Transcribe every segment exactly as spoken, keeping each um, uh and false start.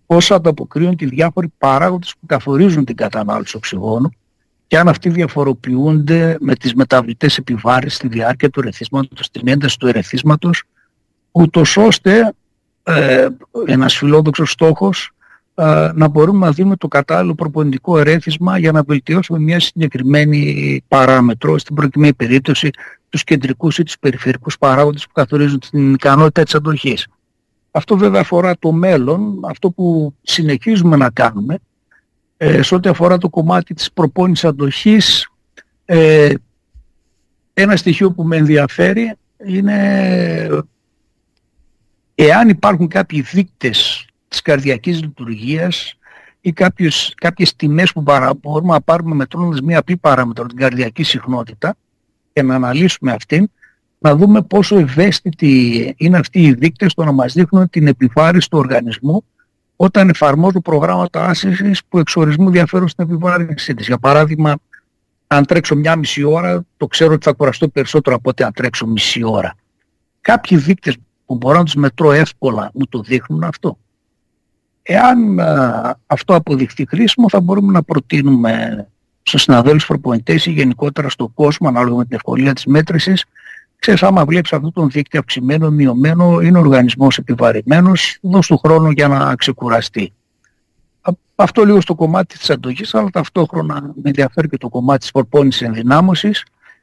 πώς ανταποκρίνονται οι διάφοροι παράγοντες που καθορίζουν την κατανάλωση οξυγόνου και αν αυτοί διαφοροποιούνται με τις μεταβλητές επιβάρυνσεις στη διάρκεια του ερεθίσματος, στην ένταση του ερεθίσματος, ούτως ώστε ε, ένας φιλόδοξος στόχος ε, να μπορούμε να δίνουμε το κατάλληλο προπονητικό ερέθισμα για να βελτιώσουμε μια συγκεκριμένη παράμετρο, στην προκειμένη περίπτωση τους κεντρικούς ή τους περιφερικούς παράγοντες που καθορίζουν την ικανότητα της αντοχής. Αυτό βέβαια αφορά το μέλλον, αυτό που συνεχίζουμε να κάνουμε. Ε, σε ό,τι αφορά το κομμάτι της προπόνησης αντοχής, ε, ένα στοιχείο που με ενδιαφέρει είναι εάν υπάρχουν κάποιοι δείκτες της καρδιακής λειτουργίας ή κάποιες, κάποιες τιμές που παρα, μπορούμε να πάρουμε μετρώνοντας μία απλή παράμετρο, την καρδιακή συχνότητα, και να αναλύσουμε αυτήν, να δούμε πόσο ευαίσθητοι είναι αυτοί οι δείκτες στο να μας δείχνουν την επιβάρυνση του οργανισμού όταν εφαρμόζουν προγράμματα άσκησης που εξορισμού διαφέρουν στην επιβάρυνσή της. Για παράδειγμα, αν τρέξω μια μισή ώρα, το ξέρω ότι θα κουραστώ περισσότερο από ότι αν τρέξω μισή ώρα. Κάποιοι δείκτες που μπορώ να τους μετρώ εύκολα μου το δείχνουν αυτό. Εάν α, αυτό αποδειχθεί χρήσιμο, θα μπορούμε να προτείνουμε στους συναδέλφους προπονητές ή γενικότερα στον κόσμο, ανάλογα με την ευκολία της μέτρησης, ξέρεις, άμα βλέπεις αυτό τον δείκτη αυξημένο, μειωμένο, είναι ο οργανισμός επιβαρημένος, δώσ' του χρόνο για να ξεκουραστεί. Αυτό λίγο στο κομμάτι της αντοχής, αλλά ταυτόχρονα με ενδιαφέρει και το κομμάτι της προπόνησης ενδυνάμωσης,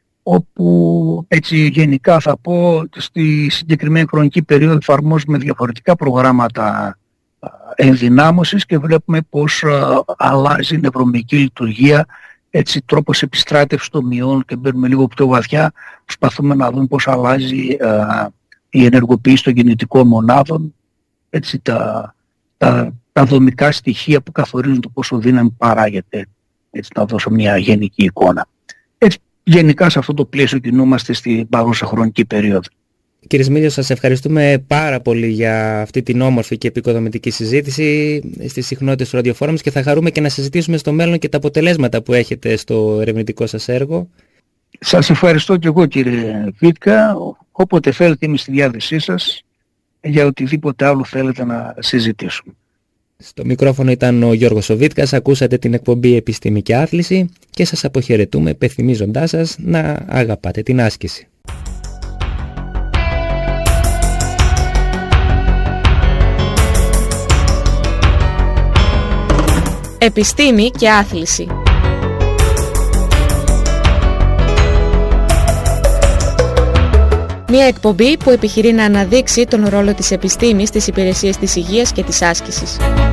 όπου έτσι γενικά θα πω στη συγκεκριμένη χρονική περίοδο εφαρμόζουμε διαφορετικά προγράμματα ενδυνάμωσης και βλέπουμε πώς αλλάζει η νευρομυϊκή λειτουργία, έτσι τρόπος επιστράτευσης των μειών, και μπαίνουμε λίγο πιο βαθιά, προσπαθούμε να δούμε πώς αλλάζει α, η ενεργοποίηση των γεννητικών μονάδων, έτσι τα, τα, τα δομικά στοιχεία που καθορίζουν το πόσο δύναμη παράγεται, έτσι να δώσω μια γενική εικόνα. Έτσι γενικά σε αυτό το πλαίσιο κινούμαστε στην παρούσα χρονική περίοδο. Κύριε Σμίλιο, σας ευχαριστούμε πάρα πολύ για αυτή την όμορφη και επικοδομητική συζήτηση στις συχνότητες του ραδιοφόρουμς και θα χαρούμε και να συζητήσουμε στο μέλλον και τα αποτελέσματα που έχετε στο ερευνητικό σας έργο. Σας ευχαριστώ και εγώ, κύριε Βίτκα. Όποτε θέλετε είμαι στη διάθεσή σας για οτιδήποτε άλλο θέλετε να συζητήσουμε. Στο μικρόφωνο ήταν ο Γιώργος ο Βίτκας, ακούσατε την εκπομπή Επιστήμη και Άθληση και σας αποχαιρετούμε υπενθυμίζοντάς σας να αγαπάτε την άσκηση. Επιστήμη και Άθληση. Μια εκπομπή που επιχειρεί να αναδείξει τον ρόλο της επιστήμης στις υπηρεσίες της υγείας και της άσκησης.